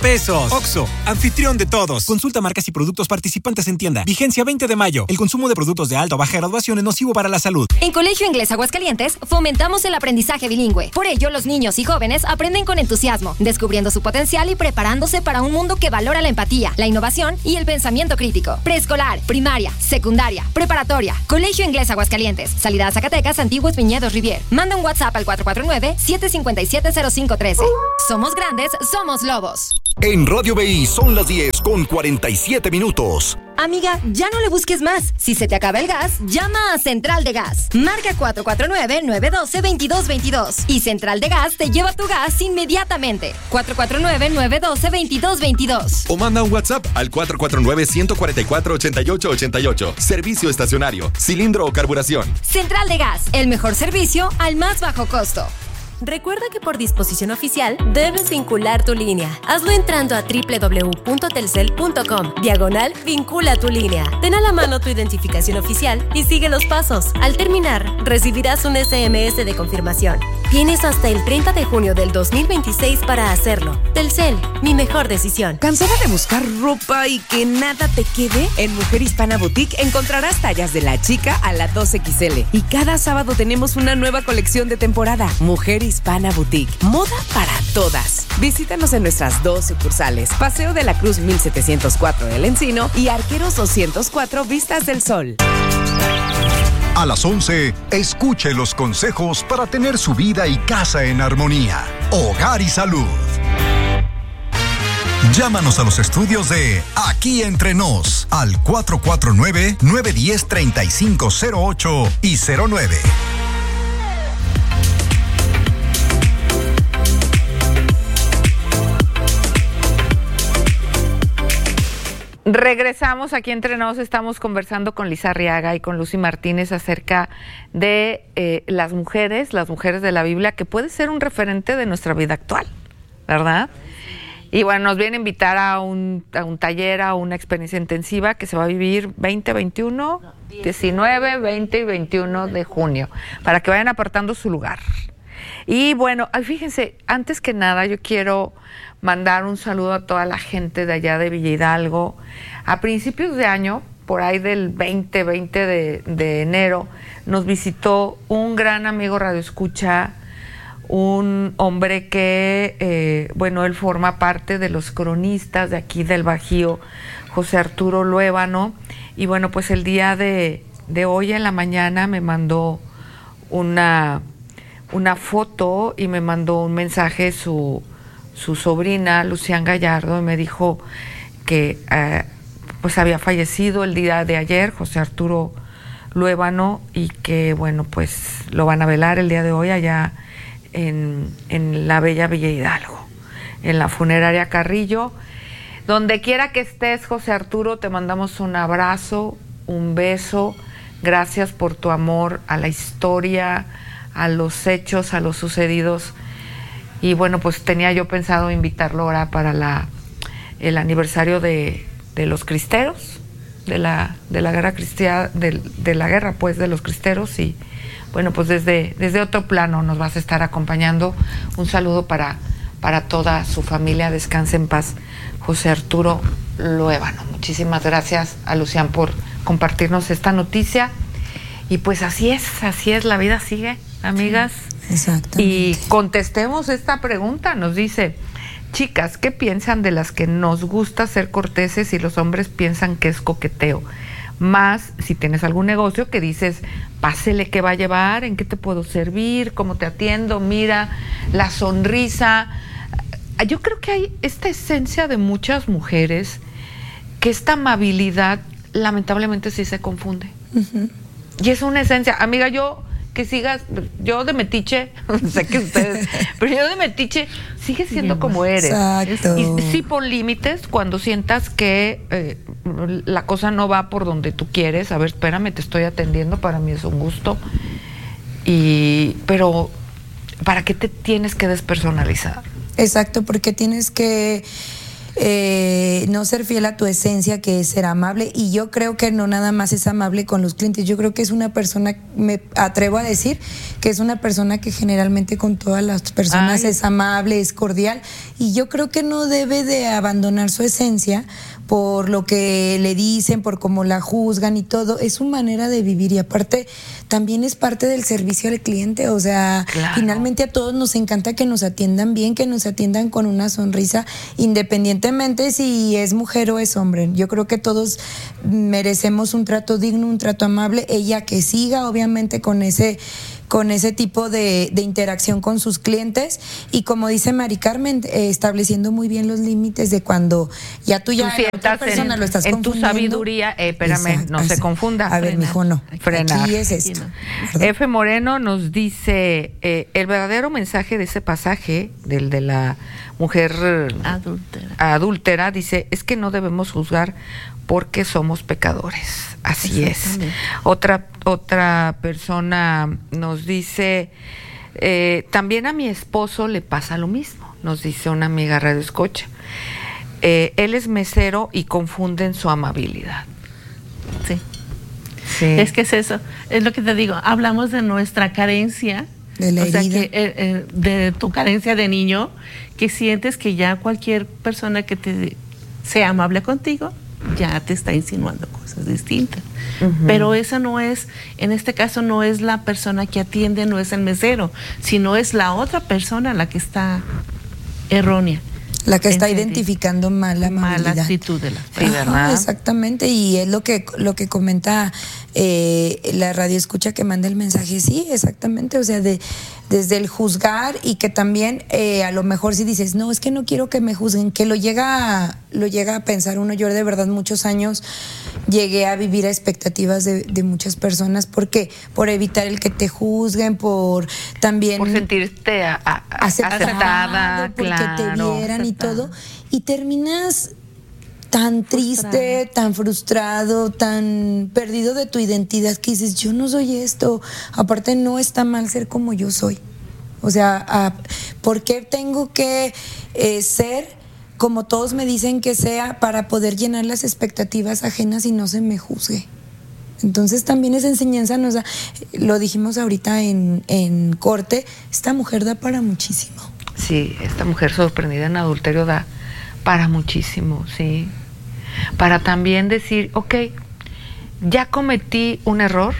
pesos. Oxxo, anfitrión de todos. Consulta marcas y productos participantes en tienda. Vigencia 20 de mayo. El consumo de productos de alta o baja graduación es nocivo para la salud. En Colegio Inglés Aguascalientes fomentamos el aprendizaje bilingüe. Por ello, los niños y jóvenes aprenden con entusiasmo, descubriendo su potencial y preparándose para un mundo que valora la empatía, la innovación y el pensamiento crítico. Preescolar, primaria, secundaria, preparatoria. Colegio Inglés Aguascalientes. Salida a Zacatecas, Antiguos Viñedos Rivier. Manda un WhatsApp al 449-757-0513. Somos grandes, somos lobos. En Radio BI son las 10:47. Amiga, ya no le busques más. Si se te acaba el gas, llama a Central de Gas. Marca 449-912-2222. Y Central de Gas te lleva tu gas inmediatamente. 449-912-2222. O manda un WhatsApp al 449-144-8888. Servicio estacionario, cilindro o carburación. Central de Gas, el mejor servicio al más bajo costo. Recuerda que por disposición oficial debes vincular tu línea. Hazlo entrando a www.telcel.com/vincula tu línea. Ten a la mano tu identificación oficial y sigue los pasos. Al terminar, recibirás un SMS de confirmación. Tienes hasta el 30 de junio del 2026 para hacerlo. Telcel, mi mejor decisión. ¿Cansada de buscar ropa y que nada te quede? En Mujer Hispana Boutique encontrarás tallas de la chica a la 2XL. Y cada sábado tenemos una nueva colección de temporada. Mujer Hispana Boutique. Moda para todas. Visítanos en nuestras 2 sucursales. Paseo de la Cruz 1704 El Encino y Arqueros 204 Vistas del Sol. A las 11, escuche los consejos para tener su vida y casa en armonía. Hogar y Salud. Llámanos a los estudios de Aquí Entre Nos al 449-910-3508 y 09. Regresamos aquí Entre Nos, estamos conversando con Lisa Arriaga y con Lucy Martínez acerca de las mujeres de la Biblia, que puede ser un referente de nuestra vida actual, ¿verdad? Y bueno, nos viene a invitar a un taller, a una experiencia intensiva que se va a vivir 19, 20 y 21 de junio, para que vayan apartando su lugar. Y bueno, fíjense, antes que nada yo quiero mandar un saludo a toda la gente de allá de Villa Hidalgo. A principios de año, por ahí del 20 de enero, nos visitó un gran amigo radioescucha, un hombre que, él forma parte de los cronistas de aquí del Bajío, José Arturo Luébano. Y bueno, pues el día de hoy en la mañana me mandó una foto y me mandó un mensaje su sobrina, Lucián Gallardo, y me dijo que pues había fallecido el día de ayer, José Arturo Luébano, y que bueno, pues lo van a velar el día de hoy allá en la bella Villa Hidalgo, en la funeraria Carrillo. Donde quiera que estés, José Arturo, te mandamos un abrazo, un beso. Gracias por tu amor a la historia, a los hechos, a los sucedidos. Y bueno, pues tenía yo pensado invitarlo ahora para el aniversario de los cristeros, de la guerra cristiana, de la guerra pues de los cristeros. Y bueno, pues desde otro plano nos vas a estar acompañando. Un saludo para toda su familia. Descanse en paz, José Arturo Luébano. Muchísimas gracias a Lucián por compartirnos esta noticia. Y pues así es, la vida sigue, amigas. Exactamente. Y contestemos esta pregunta. Nos dice: chicas, ¿qué piensan de las que nos gusta ser corteses y los hombres piensan que es coqueteo? Más si tienes algún negocio que dices, pásele, ¿qué va a llevar? ¿En qué te puedo servir? ¿Cómo te atiendo? Mira, la sonrisa. Yo creo que hay esta esencia de muchas mujeres que esta amabilidad lamentablemente sí se confunde. Uh-huh. Y es una esencia. Amiga, yo de metiche, sé que ustedes, pero yo de metiche, sigue siendo como eres. Exacto. Y sí pon límites cuando sientas que la cosa no va por donde tú quieres. A ver, espérame, te estoy atendiendo, para mí es un gusto. Pero, ¿para qué te tienes que despersonalizar? Exacto, porque tienes que no ser fiel a tu esencia, que es ser amable. Y yo creo que no nada más es amable con los clientes, yo creo que es una persona, me atrevo a decir que es una persona que generalmente con todas las personas es amable, es cordial, y yo creo que no debe de abandonar su esencia por lo que le dicen, por cómo la juzgan y todo. Es su manera de vivir, y aparte también es parte del servicio al cliente. O sea, finalmente a todos nos encanta que nos atiendan bien, que nos atiendan con una sonrisa, independientemente si es mujer o es hombre. Yo creo que todos merecemos un trato digno, un trato amable. Ella que siga obviamente con ese tipo de interacción con sus clientes, y como dice Mari Carmen, estableciendo muy bien los límites de cuando ya tú ya sientas persona lo estás en tu sabiduría, espérame, no se confunda. A ver, mijo, no. Frenar. Aquí es esto. F. Moreno nos dice, el verdadero mensaje de ese pasaje, del de la mujer adúltera, dice, es que no debemos juzgar porque somos pecadores. Así es. Otra persona nos dice, también a mi esposo le pasa lo mismo, nos dice una amiga Radio Escucha. Él es mesero y confunden su amabilidad. Sí. Es que es eso, es lo que te digo, hablamos de nuestra carencia, de la herida. Que, de tu carencia de niño, que sientes que ya cualquier persona que te sea amable contigo ya te está insinuando cosas distintas. Pero esa no es, en este caso no es la persona que atiende, no es el mesero, sino es la otra persona la que está errónea. La que está identificando mala actitud de las personas. ¿verdad? Exactamente, y es lo que comenta la radio escucha que manda el mensaje. Sí, exactamente, o sea, desde el juzgar, y que también a lo mejor si dices, no, es que no quiero que me juzguen, que lo llega a pensar uno. Yo de verdad muchos años llegué a vivir a expectativas de muchas personas, porque por evitar el que te juzguen, por también por sentirte aceptada, porque claro, te vieran y todo, y terminas tan triste, tan frustrado, tan perdido de tu identidad, que dices, yo no soy esto. Aparte, no está mal ser como yo soy. O sea, ¿por qué tengo que ser como todos me dicen que sea para poder llenar las expectativas ajenas y no se me juzgue? Entonces también esa enseñanza nos da, lo dijimos ahorita en corte, esta mujer da para muchísimo. Sí, esta mujer sorprendida en adulterio da para muchísimo, sí. Para también decir, ok, ya cometí un error,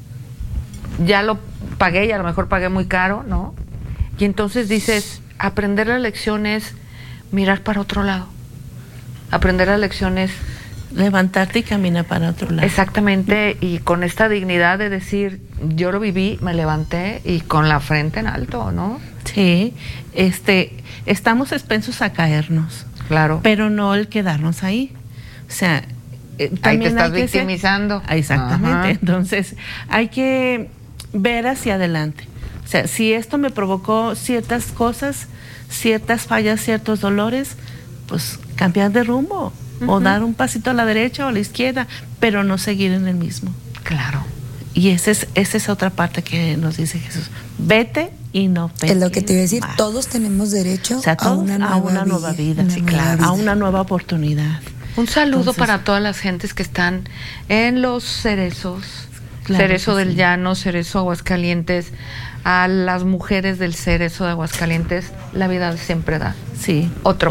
ya lo pagué, y a lo mejor pagué muy caro, ¿no? Y entonces dices, aprender la lección es mirar para otro lado. Aprender la lección es levantarte y caminar para otro lado. Exactamente, y con esta dignidad de decir, yo lo viví, me levanté y con la frente en alto, ¿no? Sí, estamos expensos a caernos. Claro. Pero no el quedarnos ahí. O sea, ahí te estás victimizando. Exactamente. Ajá. Entonces, hay que ver hacia adelante. O sea, si esto me provocó ciertas cosas, ciertas fallas, ciertos dolores, pues cambiar de rumbo. O dar un pasito a la derecha o a la izquierda, pero no seguir en el mismo. Claro. Y esa es otra parte que nos dice Jesús. Vete y no peques. Es lo que te iba a decir, más. todos tenemos derecho, o sea, a una nueva vida. Sí, claro. A una nueva oportunidad. Un saludo para todas las gentes que están en los cerezos, claro, Cerezo del Llano, Cerezo Aguascalientes, a las mujeres del Cerezo de Aguascalientes. La vida siempre da. Sí, otra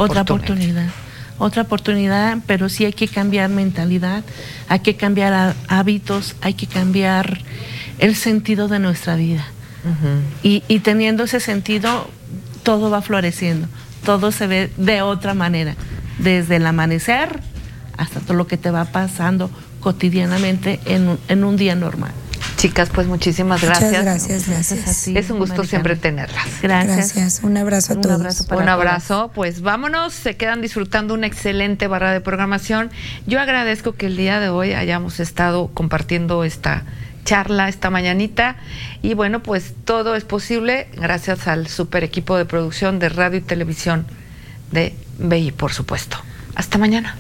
oportunidad, pero sí hay que cambiar mentalidad, hay que cambiar hábitos, hay que cambiar el sentido de nuestra vida. Y teniendo ese sentido, todo va floreciendo, todo se ve de otra manera, desde el amanecer hasta todo lo que te va pasando cotidianamente en un día normal. Chicas, pues muchísimas gracias. Muchas gracias. Es un gusto siempre tenerlas. Gracias. Un abrazo a todos. Un abrazo. Pues vámonos, se quedan disfrutando una excelente barra de programación. Yo agradezco que el día de hoy hayamos estado compartiendo esta charla, esta mañanita. Y bueno, pues todo es posible gracias al super equipo de producción de radio y televisión de BI, por supuesto. Hasta mañana.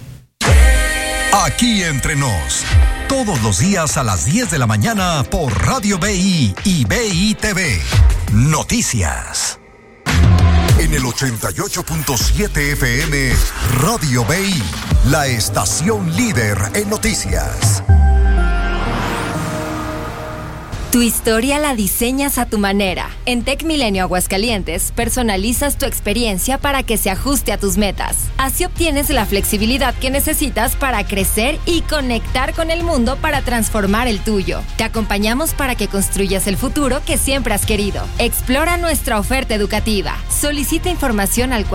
Aquí entre nos, todos los días a las 10 de la mañana por Radio BI y BI TV. Noticias. En En el 88.7 FM, Radio BI, la estación líder en noticias. Tu historia la diseñas a tu manera. En Tech Milenio Aguascalientes, personalizas tu experiencia para que se ajuste a tus metas. Así obtienes la flexibilidad que necesitas para crecer y conectar con el mundo para transformar el tuyo. Te acompañamos para que construyas el futuro que siempre has querido. Explora nuestra oferta educativa. Solicita información al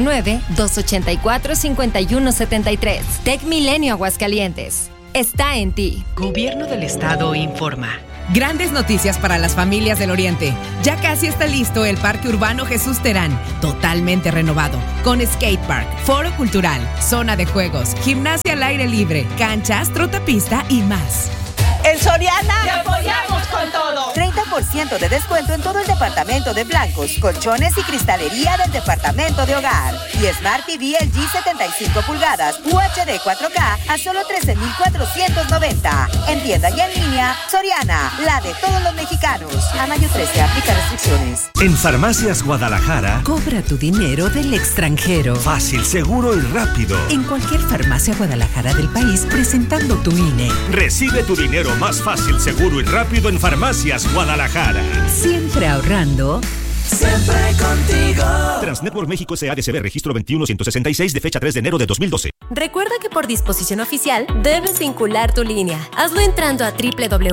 449-284-5173. Tech Milenio Aguascalientes. Está en ti. Gobierno del Estado informa. Grandes noticias para las familias del Oriente. Ya casi está listo el Parque Urbano Jesús Terán, totalmente renovado, con skatepark, foro cultural, zona de juegos, gimnasia al aire libre, canchas, trotapista y más. En Soriana ¡te apoyamos con todo! 30% de descuento en todo el departamento de blancos, colchones y cristalería del departamento de hogar. Y Smart TV LG 75 pulgadas UHD 4K a solo $13,490. En tienda y en línea, Soriana, la de todos los mexicanos. A mayo 13, aplica restricciones. En Farmacias Guadalajara, cobra tu dinero del extranjero. Fácil, seguro y rápido. En cualquier farmacia Guadalajara del país, presentando tu INE. Recibe tu dinero más fácil, seguro y rápido en Farmacias Guadalajara. Siempre ahorrando. Siempre contigo. Transnetwork México SADCB, registro 21166 de fecha 3 de enero de 2012. Recuerda que por disposición oficial debes vincular tu línea. Hazlo entrando a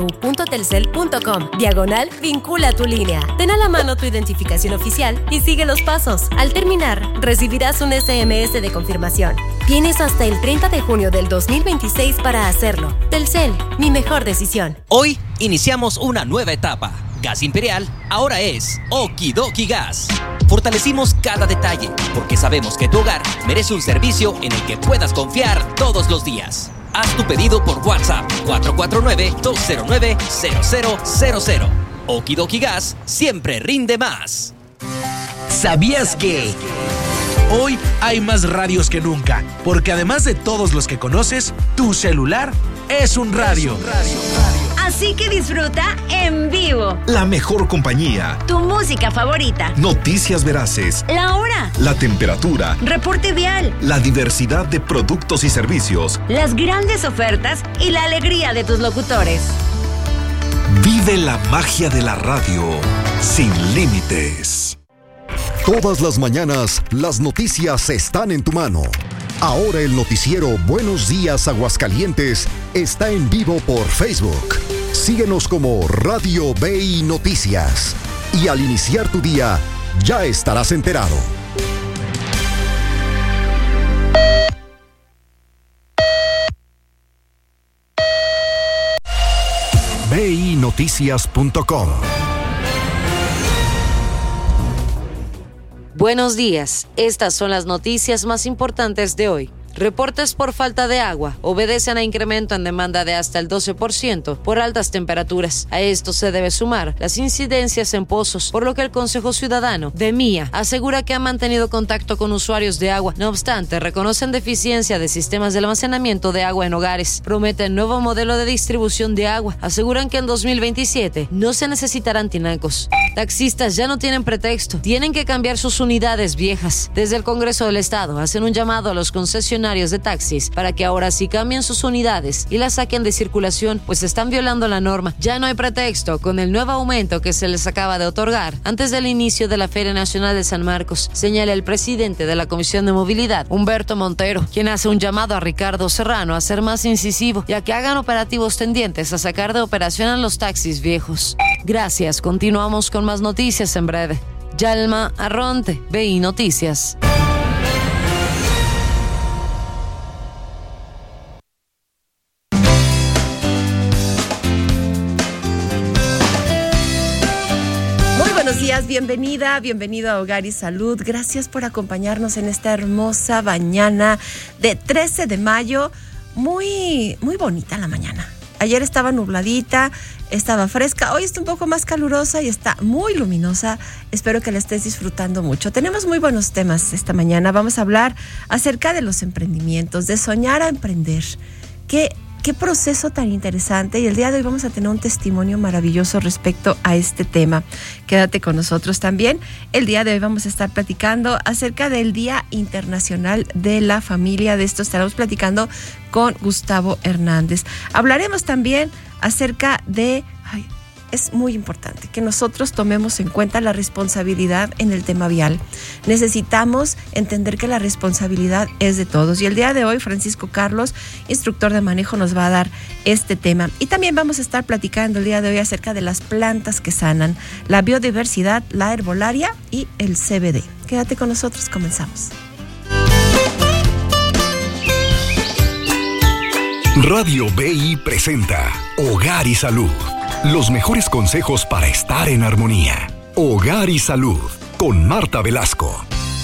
www.telcel.com/vincula tu línea. Ten a la mano tu identificación oficial y sigue los pasos. Al terminar, recibirás un SMS de confirmación. Tienes hasta el 30 de junio del 2026 para hacerlo. Telcel, mi mejor decisión. Hoy iniciamos una nueva etapa. Gas Imperial ahora es Okidoki Gas. Fortalecimos cada detalle porque sabemos que tu hogar merece un servicio en el que puedas confiar todos los días. Haz tu pedido por WhatsApp 449-209-0000. Okidoki Gas siempre rinde más. ¿Sabías que hoy hay más radios que nunca? Porque además de todos los que conoces, tu celular es un radio. Así que disfruta en vivo. La mejor compañía. Tu música favorita. Noticias veraces. La hora. La temperatura. Reporte vial. La diversidad de productos y servicios. Las grandes ofertas y la alegría de tus locutores. Vive la magia de la radio sin límites. Todas las mañanas, las noticias están en tu mano. Ahora el noticiero Buenos Días Aguascalientes está en vivo por Facebook. Síguenos como Radio BI Noticias. Y al iniciar tu día, ya estarás enterado. BINoticias.com. Buenos días, estas son las noticias más importantes de hoy. Reportes por falta de agua obedecen a incremento en demanda de hasta el 12% por altas temperaturas. A esto se debe sumar las incidencias en pozos, por lo que el Consejo Ciudadano de MIA asegura que ha mantenido contacto con usuarios de agua. No obstante, reconocen deficiencia de sistemas de almacenamiento de agua en hogares. Prometen nuevo modelo de distribución de agua. Aseguran que en 2027 no se necesitarán tinacos. Taxistas ya no tienen pretexto. Tienen que cambiar sus unidades viejas. Desde el Congreso del Estado hacen un llamado a los concesionarios de taxis para que ahora sí cambien sus unidades y las saquen de circulación, pues están violando la norma. Ya no hay pretexto con el nuevo aumento que se les acaba de otorgar antes del inicio de la Feria Nacional de San Marcos, señala el presidente de la Comisión de Movilidad, Humberto Montero, quien hace un llamado a Ricardo Serrano a ser más incisivo y a que hagan operativos tendientes a sacar de operación a los taxis viejos. Gracias, continuamos con más noticias en breve. Yalma Arronte, BI Noticias. Buenos días, bienvenido a Hogar y Salud. Gracias por acompañarnos en esta hermosa mañana de 13 de mayo. Muy bonita la mañana. Ayer estaba nubladita, estaba fresca. Hoy está un poco más calurosa y está muy luminosa. Espero que la estés disfrutando mucho. Tenemos muy buenos temas esta mañana. Vamos a hablar acerca de los emprendimientos, de soñar a emprender. ¿Qué qué proceso tan interesante, y el día de hoy vamos a tener un testimonio maravilloso respecto a este tema. Quédate con nosotros también. El día de hoy vamos a estar platicando acerca del Día Internacional de la Familia. De esto estaremos platicando con Gustavo Hernández. Hablaremos también acerca de... es muy importante que nosotros tomemos en cuenta la responsabilidad en el tema vial. Necesitamos entender que la responsabilidad es de todos. Y el día de hoy, Francisco Carlos, instructor de manejo, nos va a dar este tema. Y también vamos a estar platicando el día de hoy acerca de las plantas que sanan, la biodiversidad, la herbolaria y el CBD. Quédate con nosotros, comenzamos. Radio BI presenta Hogar y Salud. Los mejores consejos para estar en armonía. Hogar y Salud, con Marta Velasco.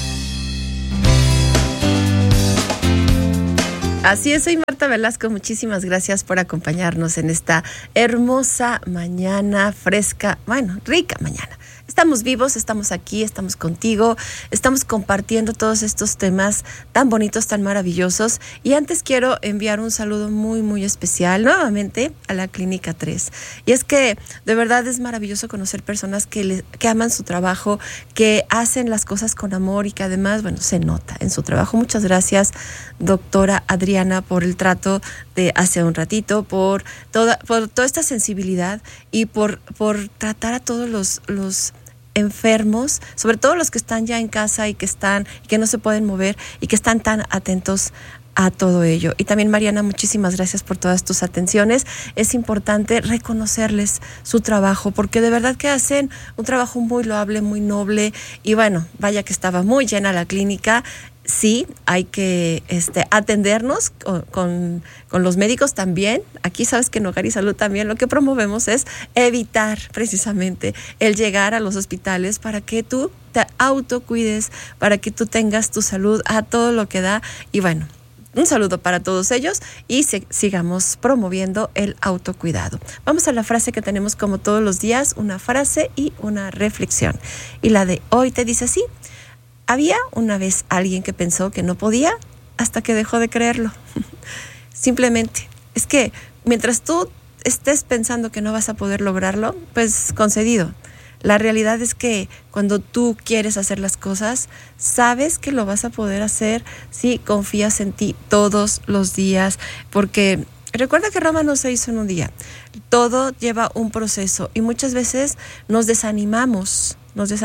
Así es, soy Marta Velasco. Muchísimas gracias por acompañarnos en esta hermosa mañana, fresca, rica mañana. Estamos vivos, estamos aquí, estamos contigo, estamos compartiendo todos estos temas tan bonitos, tan maravillosos. Y antes quiero enviar un saludo muy, muy especial nuevamente a la Clínica 3. Y es que de verdad es maravilloso conocer personas que aman su trabajo, que hacen las cosas con amor y que además, se nota en su trabajo. Muchas gracias, doctora Adriana, por el trato de hace un ratito, por toda esta sensibilidad y por tratar a todos los enfermos, sobre todo los que están ya en casa y que no se pueden mover y que están tan atentos a todo ello. Y también, Mariana, muchísimas gracias por todas tus atenciones. Es importante reconocerles su trabajo, porque de verdad que hacen un trabajo muy loable, muy noble. Y vaya que estaba muy llena la clínica. Sí, hay que atendernos con los médicos también. Aquí sabes que en Hogar y Salud también lo que promovemos es evitar precisamente el llegar a los hospitales para que tú te autocuides, para que tú tengas tu salud a todo lo que da. Y un saludo para todos ellos y sigamos promoviendo el autocuidado. Vamos a la frase que tenemos como todos los días, una frase y una reflexión. Y la de hoy te dice así: había una vez alguien que pensó que no podía hasta que dejó de creerlo. Simplemente, es que mientras tú estés pensando que no vas a poder lograrlo, pues concedido. La realidad es que cuando tú quieres hacer las cosas, sabes que lo vas a poder hacer si confías en ti todos los días, porque recuerda que Roma no se hizo en un día. Todo lleva un proceso y muchas veces nos desanimamos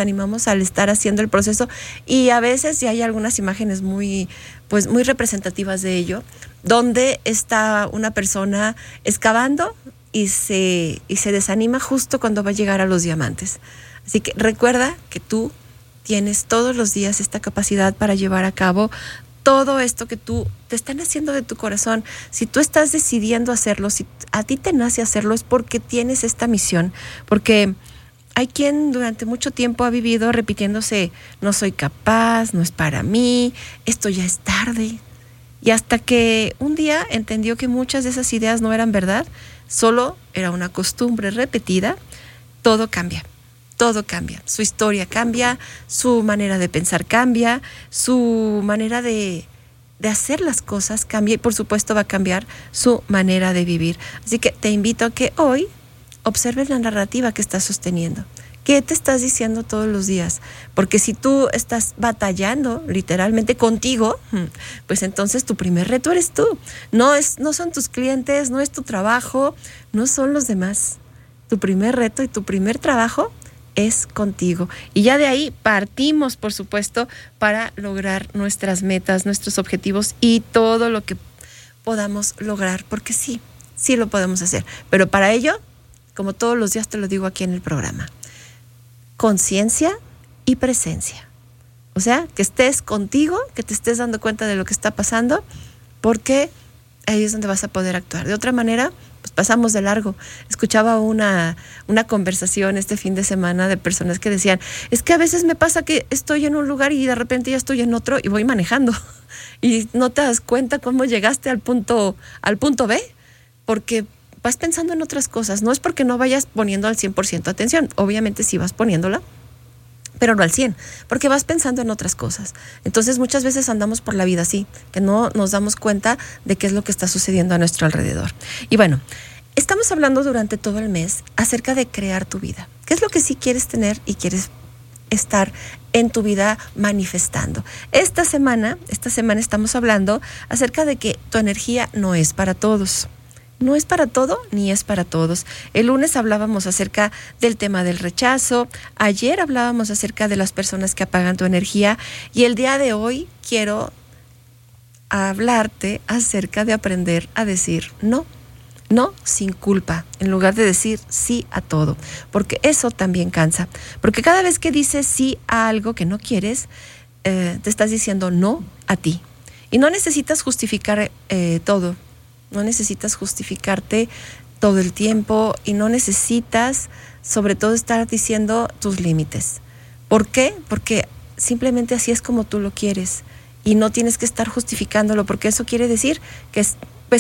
al estar haciendo el proceso, y a veces ya hay algunas imágenes muy representativas de ello, donde está una persona excavando y se desanima justo cuando va a llegar a los diamantes. Así que recuerda que tú tienes todos los días esta capacidad para llevar a cabo todo esto que tú te están haciendo de tu corazón. Si tú estás decidiendo hacerlo, si a ti te nace hacerlo, es porque tienes esta misión, porque hay quien durante mucho tiempo ha vivido repitiéndose: no soy capaz, no es para mí, esto ya es tarde. Y hasta que un día entendió que muchas de esas ideas no eran verdad, solo era una costumbre repetida, todo cambia. Todo cambia, su historia cambia, su manera de pensar cambia, su manera de hacer las cosas cambia, y por supuesto va a cambiar su manera de vivir. Así que te invito a que hoy observes la narrativa que estás sosteniendo. ¿Qué te estás diciendo todos los días? Porque si tú estás batallando literalmente contigo, pues entonces tu primer reto eres tú. No son tus clientes, no es tu trabajo, no son los demás. Tu primer reto y tu primer trabajo es contigo. Y ya de ahí partimos, por supuesto, para lograr nuestras metas, nuestros objetivos y todo lo que podamos lograr, porque sí lo podemos hacer. Pero para ello, como todos los días te lo digo aquí en el programa, conciencia y presencia. O sea, que estés contigo, que te estés dando cuenta de lo que está pasando, porque ahí es donde vas a poder actuar. De otra manera, pues pasamos de largo. Escuchaba una conversación este fin de semana de personas que decían: es que a veces me pasa que estoy en un lugar y de repente ya estoy en otro y voy manejando y no te das cuenta cómo llegaste al punto B, porque vas pensando en otras cosas. No es porque no vayas poniendo al 100% atención, obviamente sí vas poniéndola, pero no al 100, porque vas pensando en otras cosas. Entonces muchas veces andamos por la vida así, que no nos damos cuenta de qué es lo que está sucediendo a nuestro alrededor. Y bueno, estamos hablando durante todo el mes acerca de crear tu vida. ¿Qué es lo que sí quieres tener y quieres estar en tu vida manifestando? Esta semana estamos hablando acerca de que tu energía no es para todos. No es para todo ni es para todos. El lunes hablábamos acerca del tema del rechazo, ayer hablábamos acerca de las personas que apagan tu energía y el día de hoy quiero hablarte acerca de aprender a decir no. No sin culpa, en lugar de decir sí a todo, porque eso también cansa. Porque cada vez que dices sí a algo que no quieres, te estás diciendo no a ti. Y no necesitas justificar todo. No necesitas justificarte todo el tiempo y no necesitas, sobre todo, estar diciendo tus límites. ¿Por qué? Porque simplemente así es como tú lo quieres y no tienes que estar justificándolo, porque eso quiere decir que